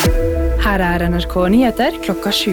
Her NRK Nyheter klokka 7.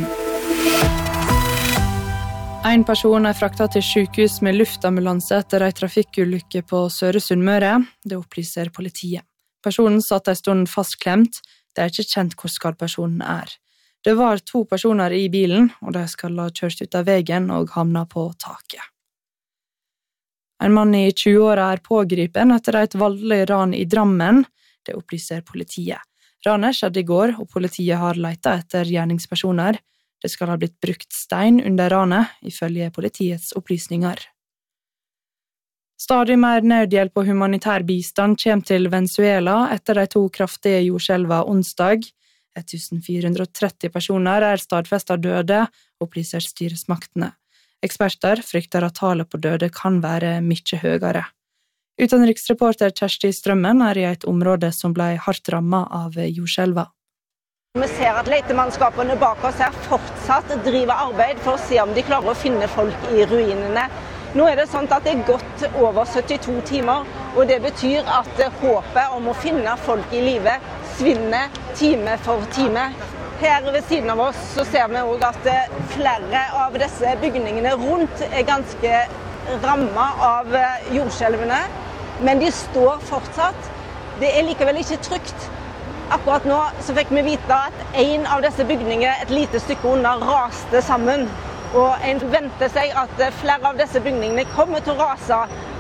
En person fraktet til sykehus med luftambulanse etter en trafikkulykke på Søre Sunnmøre. Det opplyser politiet. Personen satt en stund fastklemt. Det ikke kjent hvor skadd personen Det var 2 personer i bilen, og de skal ha kjørt ut av veien og havna på taket. En mann i 20-åra pågripen etter et voldelig ran i Drammen. Det opplyser politiet. Ranet skjedde i går, og politiet har letet etter gjerningspersoner. Det skal ha blitt brukt stein under ranet, ifølge politiets opplysninger. Stadig mer nødhjelp og humanitær bistand kommer til Venezuela etter de 2 kraftige jordskjelvene onsdag. 1430 personer stadfestet døde, opplyser styresmaktene. Eksperter frykter at tallet på døde kan være mye høyere. Utenriksreporter Kjersti Strømmen i et område som ble hardt rammet av jordskjelva. Vi ser at letemannskapene bak oss fortsatt driver arbeid for å se om de klarer å finne folk i ruinene. Nå det sånn at det gått over 72 timer, og det betyr at håpet om å finne folk i live svinner time for time. Her ved siden av oss så ser vi også at flere av disse bygningene rundt ganske rammet av jordskjelvene, men de står fortsatt. Det likevel ikke trygt. Akkurat nå så fikk vi vite at en av disse bygningene et lite stykke under raste sammen. Og en venter seg at flere av disse bygningene kommer til å rase